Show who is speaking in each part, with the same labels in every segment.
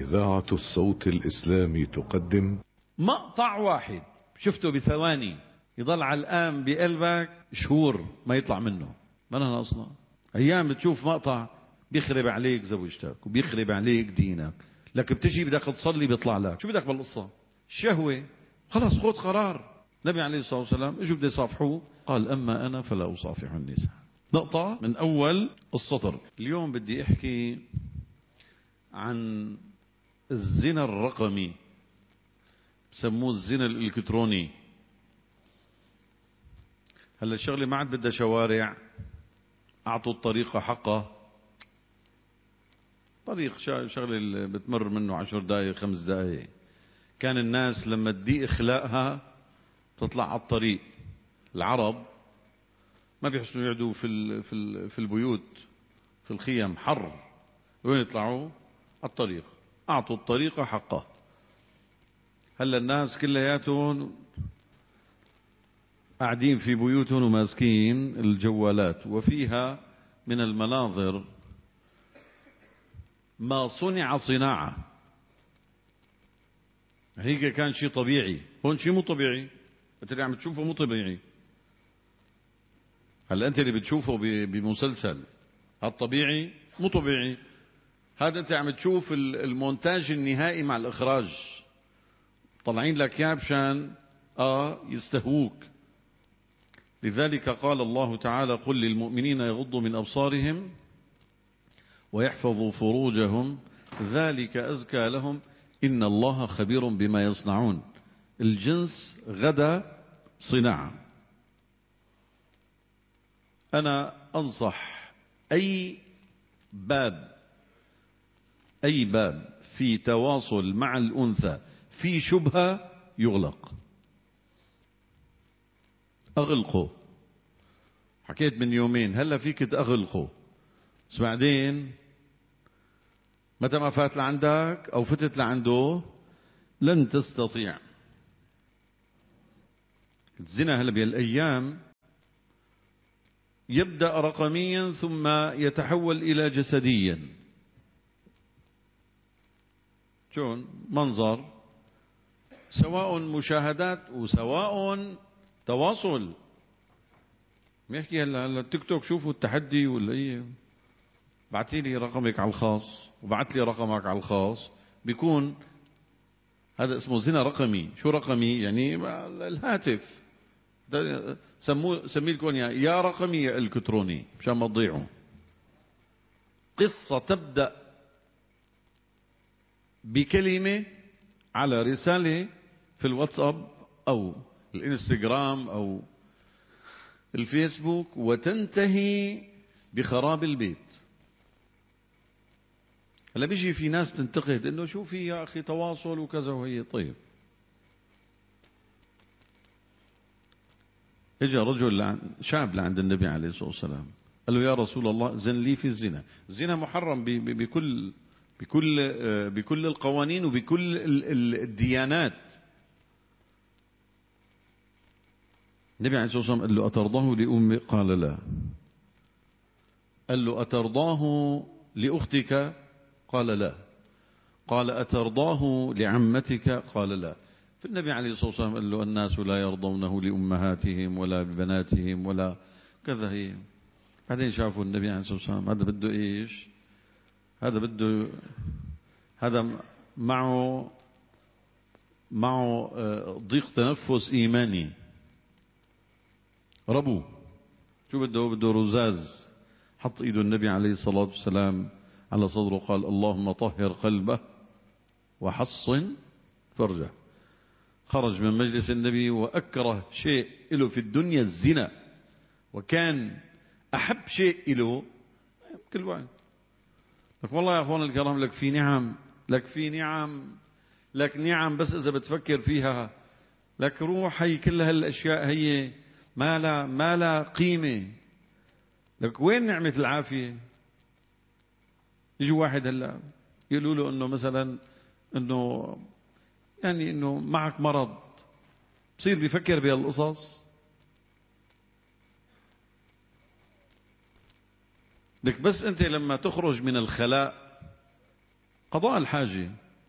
Speaker 1: إذاعة الصوت الإسلامي تقدم
Speaker 2: مقطع واحد شفته بثواني يضل علقان بقلبك شهور ما يطلع منه. ما أنا أصلا أيام بتشوف مقطع بيخرب عليك زوجتك وبيخرب عليك دينك، لك بتجي بدك تصلي بيطلع لك شو بدك بالقصة؟ الشهوة خلاص خذ قرار. النبي عليه الصلاة والسلام اجوا بده يصافحوه قال أما أنا فلا أصافح النساء. نقطة من أول السطر. اليوم بدي أحكي عن الزنا الرقمي، بسموه الزنا الإلكتروني. هلا الشغلة ما عاد بدها شوارع، أعطوا الطريقة حقها. طريق شغلة اللي بتمر منه 10 دقائق 5 دقائق. كان الناس لما تضيق إخلاقها تطلع على الطريق. العرب ما بيحسنوا يقعدوا في البيوت في الخيم حر، وين يطلعوا؟ على الطريق. أعطوا الطريقة حقها. هلا الناس كلياتهم قاعدين في بيوتهم وماسكين الجوالات، وفيها من المناظر ما صنع صناعة. هيك كان شيء طبيعي، هون شيء مو طبيعي. انت اللي عم تشوفه مو طبيعي. هلا انت اللي بتشوفه بمسلسل هذا طبيعي؟ مو طبيعي. هذا انت عم تشوف المونتاج النهائي مع الاخراج، طلعين لك اياه مشان يستهووك. لذلك قال الله تعالى قل للمؤمنين يغضوا من أبصارهم ويحفظوا فروجهم ذلك أزكى لهم إن الله خبير بما يصنعون. الجنس غدا صناعة. أنا أنصح أي باب في تواصل مع الأنثى في شبهة يغلق، أغلقه. حكيت من يومين هلا فيك تأغلقه، بس بعدين متى ما فات لعندك أو فتت لعنده لن تستطيع. الزنا هلا بهالأيام يبدأ رقميا ثم يتحول إلى جسديا. شون منظر، سواء مشاهدات وسواء تواصل. بيحكي هلا التيك توك شوفوا التحدي ولا ايه، بعتي لي رقمك على الخاص وبعت لي رقمك على الخاص، بيكون هذا اسمه زنا رقمي. شو رقمي؟ يعني الهاتف سميه لكم يا رقمي يا الكتروني مشان ما تضيعوا. قصة تبدأ بكلمة على رسالة في الواتساب أو الانستغرام أو الفيسبوك وتنتهي بخراب البيت. هلا بيجي في ناس تنتقد انه شو في يا اخي تواصل وكذا، وهي طيب. اجى رجل شاب لعند النبي عليه الصلاة والسلام قال له يا رسول الله زن لي في الزنا. الزنا محرم بكل القوانين وبكل الديانات. النبي عليه الصلاة والسلام قال له أترضاه لأمك؟ قال لا. قال له أترضاه لأختك؟ قال لا. قال أترضاه لعمتك؟ قال لا. فالنبي عليه الصلاة والسلام قال له الناس لا يرضونه لأمهاتهم ولا ببناتهم ولا كذا. هي بعدين شافوا النبي عليه الصلاة والسلام هذا بده إيش؟ هذا بده هذا معه ضيق تنفس إيماني. ربو شو بده رزاز. حط ايده النبي عليه الصلاة والسلام على صدره قال اللهم طهر قلبه وحصن فرجه. خرج من مجلس النبي وأكره شيء له في الدنيا الزنا، وكان أحب شيء له كل واحد. لك والله يا أخوان الكرام لك في نعم، لك نعم بس إذا بتفكر فيها. لك روح هي كل هالأشياء هي ما لا قيمة. لك وين نعمة العافية؟ يجي واحد هلا يقولوا له انه مثلا انه معك مرض، بصير بيفكر بهالقصص. لك بس انت لما تخرج من الخلاء قضاء الحاجة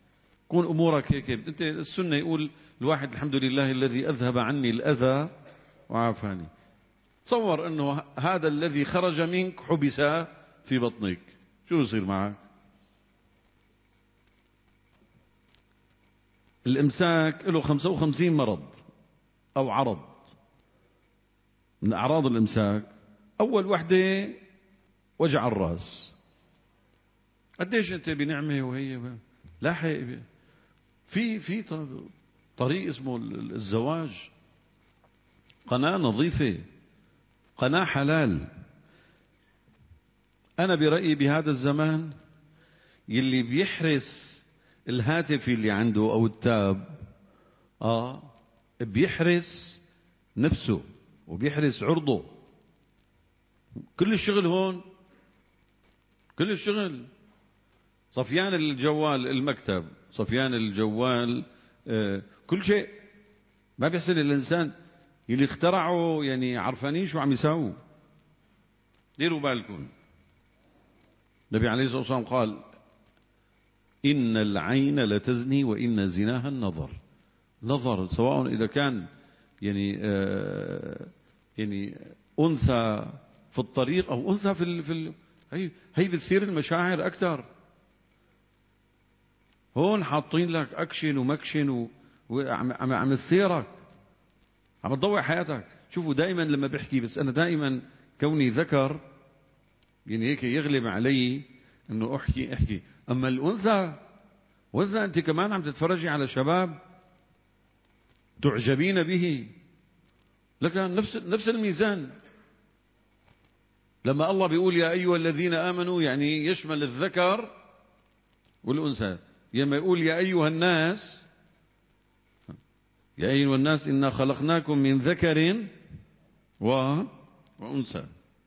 Speaker 2: كون أمورك هيك. أنت السنة يقول الواحد الحمد لله الذي أذهب عني الأذى وعافاني. تصور أنه هذا الذي خرج منك حبس في بطنك، شو يصير معك؟ الإمساك له 55 مرض أو عرض. من أعراض الإمساك أول وحدة وجع الرأس. قديش أنت بنعمة وهي لاحق في طريق اسمه الزواج، قناة نظيفة، قناة حلال. أنا برأيي بهذا الزمان يلي بيحرس الهاتف اللي عنده أو التاب بيحرس نفسه وبيحرس عرضه. كل الشغل هون، كل الشغل صفيان الجوال، المكتب صفيان الجوال، كل شيء. ما بيحسن الإنسان اللي اخترعوا يعني عرفانين شو عم يساووا. ديروا بالكم، النبي عليه الصلاة والسلام قال إن العين لتزني وإن زناها النظر. نظر سواء إذا كان يعني أنثى في الطريق أو أنثى هي بتثير المشاعر أكثر. هون حاطين لك أكشن ومكشن وعم تثيرك، عم تضوع حياتك. شوفوا دائما لما بحكي، بس أنا دائما كوني ذكر يعني هيك يغلب علي انه احكي. اما الانثى وإذا انت كمان عم تتفرجي على شباب تعجبين به، لكن نفس الميزان. لما الله بيقول يا ايها الذين امنوا يعني يشمل الذكر والانثى. لما يقول يا ايها الناس انا خلقناكم من ذكر وانثى.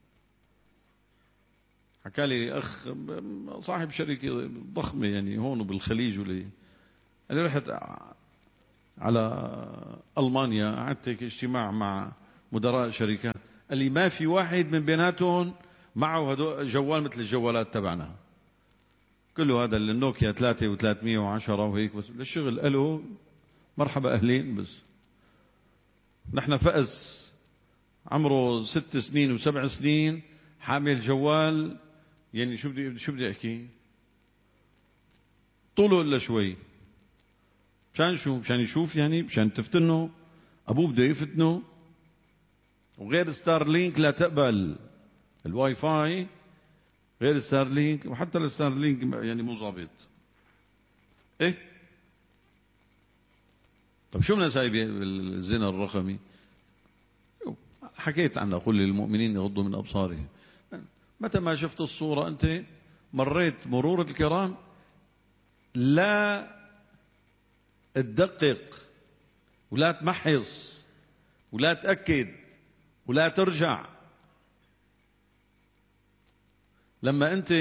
Speaker 2: حكى لي أخ صاحب شركة ضخمة يعني هون بالخليج أنا رحت على ألمانيا، قعدت اجتماع مع مدراء شركات، قال لي ما في واحد من بيناتهم معه جوال مثل الجوالات تبعنا، كله هذا النوكيا 3310 وهيك، بس للشغل قالوا مرحبا أهلين. بس نحن فأس عمره 6 سنين و7 سنين حامل جوال، يعني شو بدي احكي، طوله الا شوي. مشان شو؟ مشان يشوف، يعني مشان تفتنه، ابوه بده يفتنه. وغير ستارلينك لا تقبل الواي فاي، غير ستارلينك، وحتى الستارلينك يعني مو ظابط. ايه طب شو بدنا نسوي بالزنا الرقمي؟ حكيت عنه، قل للمؤمنين يغضوا من ابصارهم. متى ما شفت الصورة أنت مريت مرور الكرام، لا تدقق ولا تمحص ولا تأكد ولا ترجع. لما أنت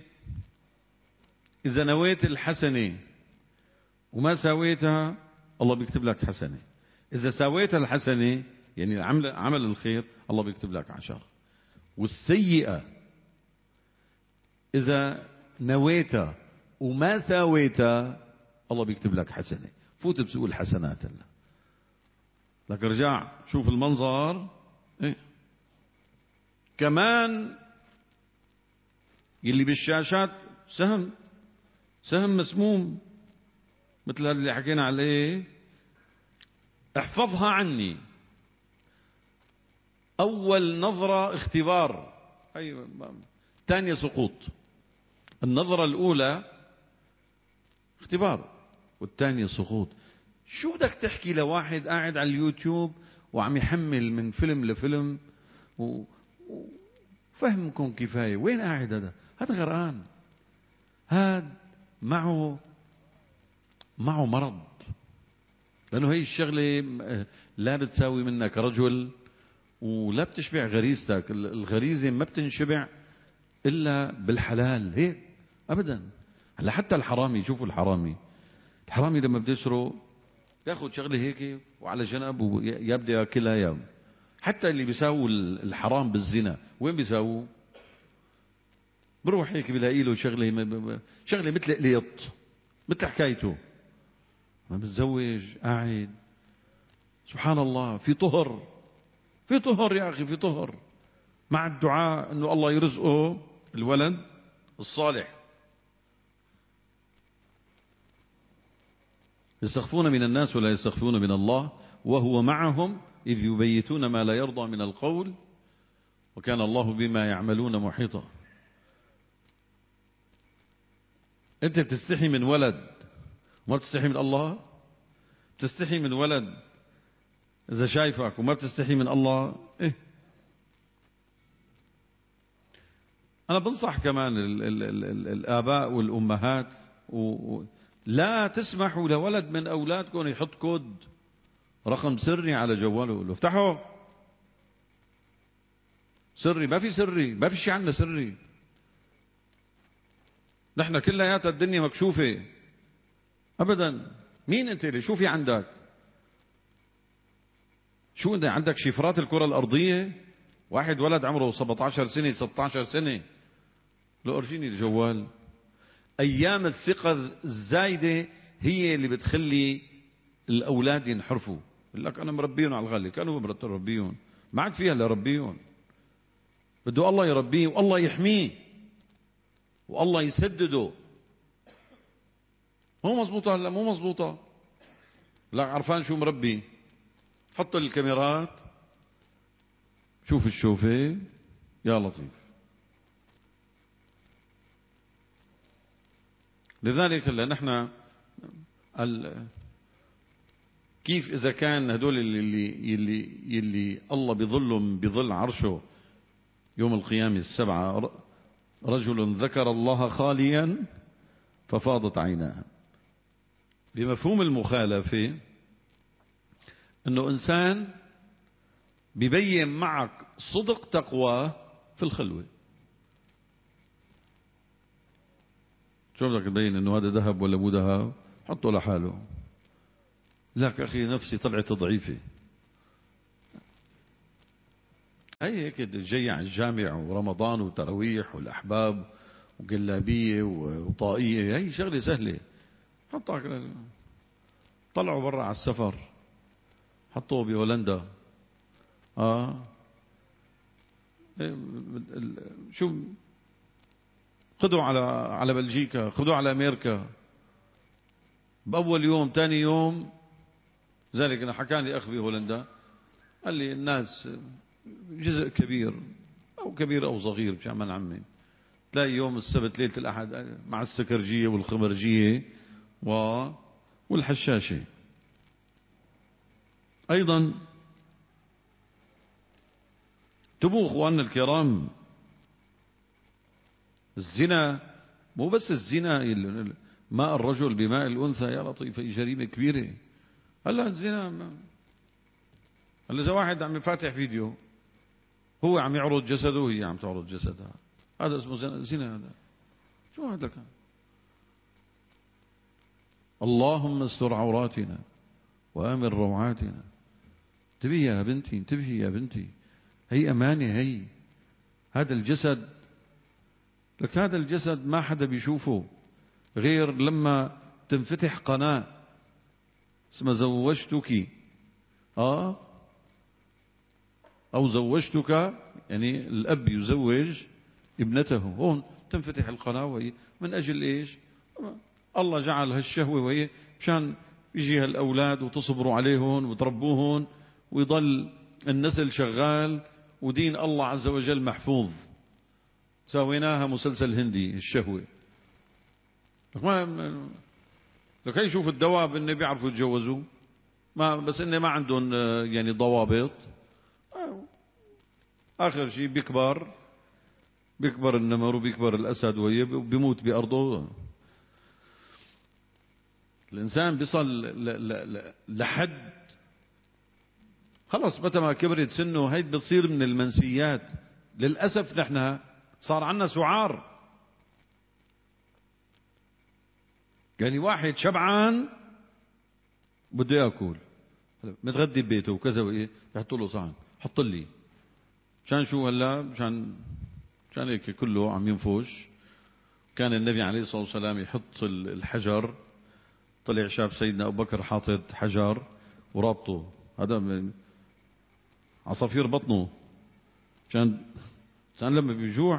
Speaker 2: إذا نويت الحسنة وما سويتها الله بيكتب لك حسنة، إذا سويت الحسنة يعني عمل الخير الله بيكتب لك 10. والسيئة إذا نويتها وما ساويتها الله بيكتب لك حسنة. فوت بسوق الحسنات الله، لك ارجع شوف المنظر. إيه؟ كمان يلي بالشاشات سهم مسموم مثل هذا اللي حكينا عليه. احفظها عني، أول نظرة اختبار، أيوة، ثانية سقوط. النظرة الأولى اختبار والثانية سقوط. شو بدك تحكي لواحد قاعد على اليوتيوب وعم يحمل من فيلم لفيلم وفهمكم كفاية؟ وين قاعد هذا غرقان، هذا معه مرض، لأنه هي الشغلة لا بتساوي منك رجل ولا بتشبع غريزتك. الغريزة ما بتنشبع إلا بالحلال، هيك أبدا. هلا حتى الحرامي، شوفوا الحرامي لما بده يسرق بياخذ شغلة هيك وعلى جنب ويا بده ياكلها يا. حتى اللي بيساووا الحرام بالزنا وين بيساووا؟ بروح هيك بلاقي له شغلة مثل قليط، مثل حكايته، ما بتزوج قاعد. سبحان الله، في طهر، في طهر يا أخي، في طهر، مع الدعاء أنه الله يرزقه الولد الصالح. يستخفون من الناس ولا يستخفون من الله وهو معهم إذ يبيتون ما لا يرضى من القول وكان الله بما يعملون محيطا. أنت بتستحي من ولد وما بتستحي من الله؟ بتستحي من ولد إذا شايفك وما بتستحي من الله؟ إيه؟ أنا بنصح كمان الآباء والأمهات لا تسمحوا لولد من أولادكم يحط كود رقم سري على جواله، له افتحه سري. ما في سري، ما في شيء عندنا سري. نحن كلياتنا الدنيا مكشوفة أبدا. مين أنت اللي شو في عندك؟ شو أنت عندك شفرات الكرة الأرضية؟ واحد ولد عمره 17 سنة 16 سنة لو أرجيني الجوال. أيام الثقة الزايدة هي اللي بتخلي الأولاد ينحرفوا. يقول لك أنا مربيهم على الغالي، كانوا مربيهم، ما عاد فيها إلا ربيهم. بده الله يربيه والله يحميه والله يسدده. مو مزبوطة هلا، مو مزبوطة. لا عرفان شو مربي، حط الكاميرات شوف الشوفة يا لطيف. لذلك هلا نحن كيف إذا كان هدول اللي الله بظلهم بظل عرشه يوم القيامة السبعة رجل ذكر الله خاليا ففاضت عيناه. بمفهوم المخالفة أنه إنسان بيبين معك صدق تقواه في الخلوة. شو بدك تبين أنه هذا ذهب ولا مو ذهب؟ حطه لحاله. لك أخي نفسي طلعت ضعيفة، هي هيك جاي على الجامع ورمضان وتراويح والأحباب وقلابية وطائية، هي شغلة سهلة. حطها طلعوا برا على السفر، حطوه بهولندا. شو خذوا على بلجيكا، خذوا على أمريكا. بأول يوم ثاني يوم ذلك أنا حكاني أخ بهولندا قال لي الناس جزء كبير أو صغير بشأن عمي تلاقي يوم السبت ليلة الأحد مع السكرجية والخمرجية والحشاشة. أيضا انتبهوا اخواننا الكرام، الزنا مو بس الزنا ماء الرجل بماء الأنثى يا لطيف، هي جريمة كبيرة. هلا الزنا هلا إذا واحد عم يفاتح فيديو هو عم يعرض جسده وهي عم تعرض جسدها، هذا اسمه زنا. هذا شو هذا كان؟ اللهم استر عوراتنا وآمن روعاتنا. انتبهي يا بنتي، انتبهي يا بنتي، هي أمانة. هي هذا الجسد لك، هذا الجسد ما حدا بيشوفه غير لما تنفتح قناة اسمها زوجتك أو زوجتك، يعني الأب يزوج ابنته، هون تنفتح القناة وهي من أجل إيش؟ الله جعل هالشهوة وهي مشان يجي هالأولاد وتصبروا عليهم وتربوهم ويضل النسل شغال ودين الله عز وجل محفوظ. سويناها مسلسل هندي الشهوة. لك هي شوف الدواب إنه بيعرفوا يتجوزوا، ما بس إنه ما عندهم يعني ضوابط. آخر شيء بيكبر النمر وبيكبر الأسد وبيموت بأرضه. الإنسان بيصل لحد خلص متى ما كبرت سنه هيد بتصير من المنسيات. للأسف نحن صار عنا سعار، يعني واحد شبعان بده ياكل متغدي ببيته وكذا وايه يحط له صحن، حط لي مشان شو هلا مشان هيك كله عم ينفش. كان النبي عليه الصلاة والسلام يحط الحجر طلع شاف سيدنا أبو بكر حاطط حجر ورابطه، هذا عصافير بطنه، عشان لما بيجوع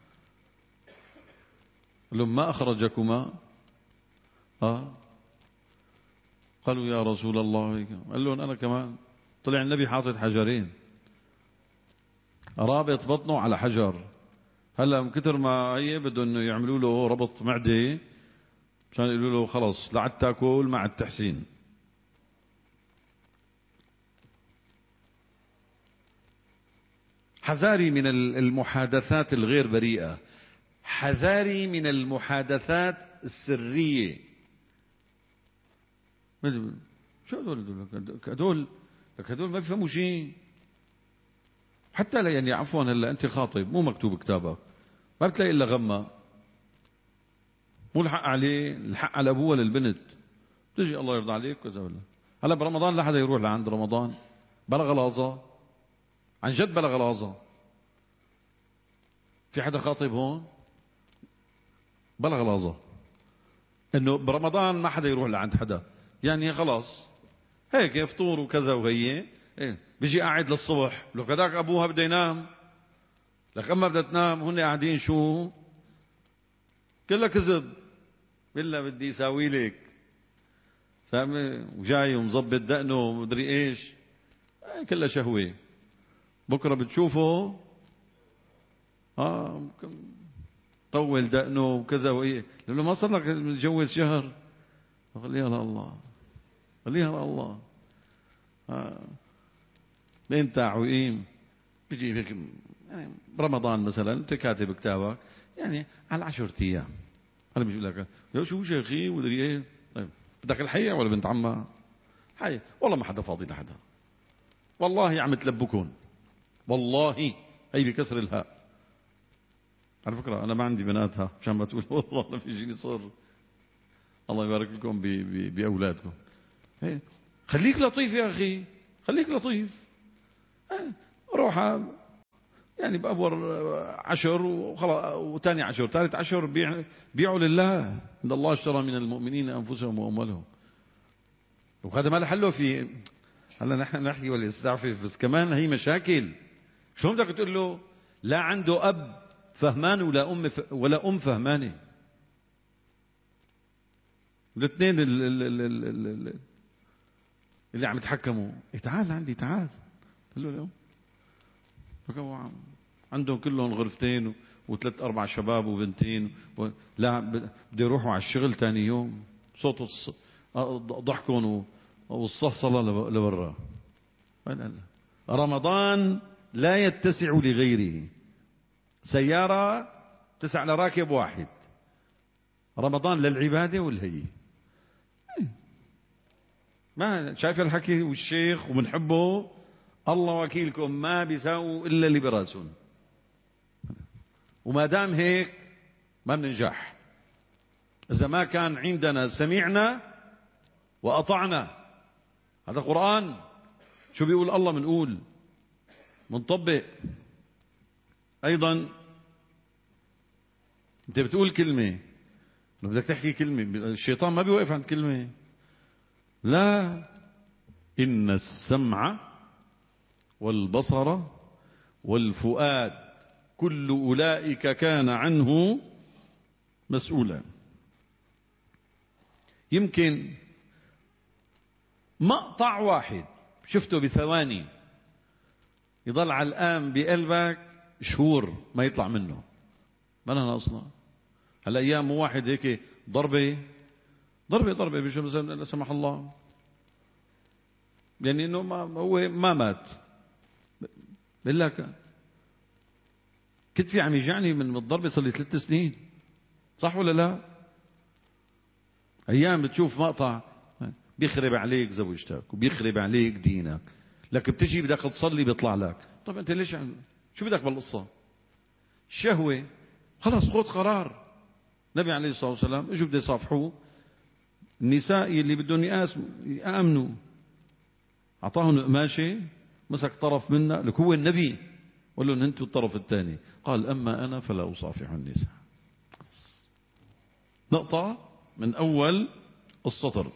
Speaker 2: قال لهم ما أخرجكما؟ قالوا يا رسول الله. قال لهم أنا كمان. طلع النبي حاطط حجرين، رابط بطنه على حجر. هلا من كتر ما هي بده انه يعملوا له ربط معدة عشان يقولوا له خلص لا عاد تاكل مع التحسين. حذاري من المحادثات الغير بريئة، حذاري من المحادثات السرية. شو هذول هذول ما بيفهموا شيء. حتى لا يعني عفوا هلا انت خاطب مو مكتوب كتابك، ما بتلاقي الا غمة، مو الحق عليه، الحق على ابوه ولا البنت. تجي الله يرضى عليك كذا ولا. هلا برمضان لا حدا يروح لعند رمضان، بلا غلاظة، عن جد بلا غلاظة. في حدا خاطب هون؟ بلا غلاظة انه برمضان ما حدا يروح لعند حدا، يعني خلاص هيك فطور وكذا وهي بيجي قاعد للصبح، لو كذاك ابوها بده ينام، لك اما بدها تنام هن قاعدين شو كلها كذب، بالله بدي يساوي لك سامي وجاي ومظبط دقنه ومدري ايش، كلها شهوه. بكره بتشوفه طول دقنه وكذا وايه، لانه ما صار لك متجوز شهر. خليها لله، خليها لله. بين تعويم بيجي هيك يعني برمضان مثلا انت كاتب كتابك يعني على 10 ايام، انا بيجي لك يا شو شيخي ودري ايه. طيب بدك الحقيقه ولا بنت عمها؟ حي والله ما حدا فاضي لحدا، والله عم تلبكون، والله هي بكسر الهاء. على فكره انا ما عندي بناتها عشان ما تقول والله انا بيجيني صر. الله يبارك لكم باولادكم. خليك لطيف يا اخي، خليك لطيف. روح يعني بأول 10 وخلاص، وثاني 10 ثالث 10 بيعوا لله، إن الله اشترى من المؤمنين أنفسهم وأموالهم. وهذا ما لحله في هلا نحن نحكي ولا يستعفف، بس كمان هي مشاكل. شو بدك تقول له لا عنده أب فهمان ولا أم فهمانة؟ الاثنين اللي عم يتحكموا. تعال عندي تعال. قال له عندهم كلهم غرفتين وثلاث أربع شباب وبنتين لا بده يروحوا على الشغل ثاني يوم، صوت ضحكهم والصهصلة لبرا. رمضان لا يتسع لغيره، سيارة تسع لراكب واحد. رمضان للعبادة والهي. ما شايف الحكي والشيخ وبنحبه، الله وكيلكم ما بيساووا إلا اللي براسهم. وما دام هيك ما بننجح. إذا ما كان عندنا سمعنا وأطعنا، هذا قرآن. شو بيقول الله بنقول، بنطبق. أيضا أنت بتقول كلمة، لو بدك تحكي كلمة الشيطان ما بيوقف عند كلمة. لا، إن السمع والبصر والفؤاد كل أولئك كان عنه مسؤولا. يمكن مقطع واحد شفته بثواني يضل علقان بقلبك شهور ما يطلع منه. ما أنا أصلا هالأيام واحد هيك ضربة بشو مثلا لا سمح الله، يعني إنه هو ما مات، بقول لك كتفي عم يجعني من الضربة صار لي 3 سنين، صح ولا لا؟ أيام بتشوف مقطع بيخرب عليك زوجتك وبيخرب عليك دينك، لك بتجي بدك تصلي بيطلع لك. طب أنت ليش شو بدك بالقصة؟ الشهوة خلاص خذ قرار. النبي عليه الصلاة والسلام اجوا بده يصافحوه النساء اللي بدهم يآمنوا، أعطاهم قماشة مسك طرف منها، لك هو النبي قال لهم أنتوا الطرف الثاني، قال أما أنا فلا أصافح النساء. نقطة من أول السطر.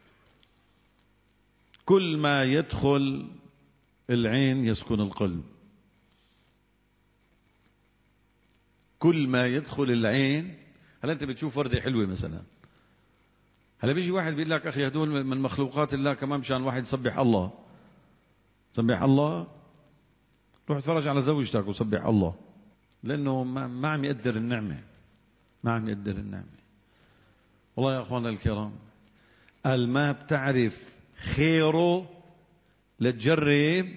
Speaker 2: كل ما يدخل العين يسكن القلب. كل ما يدخل العين. هل أنت بتشوف وردة حلوة مثلا، هلا بيجي واحد بيقول لك أخي هدول من مخلوقات الله، كمان مشان واحد يسبح الله. سبح الله، روح اتفرج على زوجتك وسبح الله، لأنه ما عم يقدر النعمة، ما عم يقدر النعمة. والله يا أخوانا الكرام، قال ما بتعرف خيره لتجرب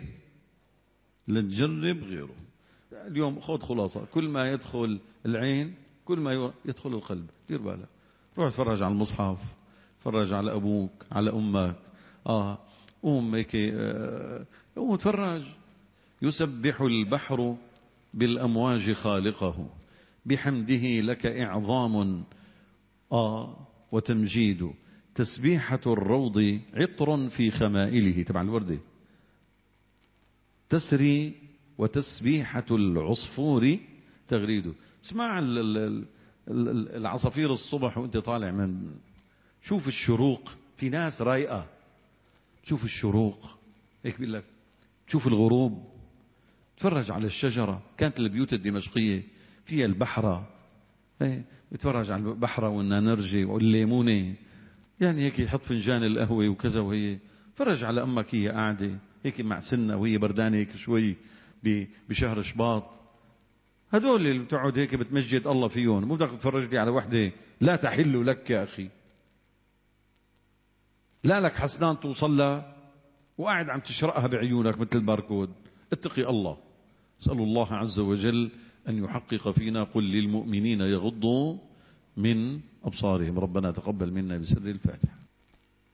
Speaker 2: غيره. اليوم خذ خلاصة، كل ما يدخل العين كل ما يدخل القلب. دير بالك، روح اتفرج على المصحف، اتفرج على أبوك، على أمك. قوم هيك، قوم اتفرج. يسبح البحر بالأمواج خالقه، بحمده لك إعظام وتمجيد. تسبيحة الروض عطر في خمائله، تبع الوردة تسري، وتسبيحة العصفور تغريد. اسمع العصافير الصبح وانت طالع من، شوف الشروق. في ناس رايقة شوف الشروق هيك بيقول لك، شوف الغروب، تفرج على الشجرة. كانت البيوت الدمشقية فيها البحرة، يتفرج على البحرة والنانرجي والليمونة، يعني هيك يحط فنجان القهوة وكذا، وهي فرج على أمك هي قاعدة هيك مع سنة وهي بردانة هيك شوي بشهر شباط. هدول اللي بتقعد هيك بتمجد الله فيهم، مو بدك تفرج لي على وحدة لا تحل لك يا أخي، لا لك حسنان توصل لها وقاعد عم تشرقها بعيونك مثل الباركود. اتقي الله. اسأل الله عز وجل أن يحقق فينا. قل للمؤمنين يغضوا من أبصارهم. ربنا تقبل منا بسر الفاتحة.